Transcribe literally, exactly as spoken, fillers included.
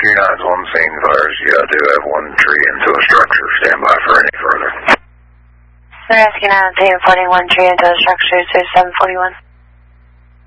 Q nine is on the scene, fires. Yeah, I do have one tree into a structure. Stand by for any further. They're asking out two forty-one tree into a structure, two seven forty-one.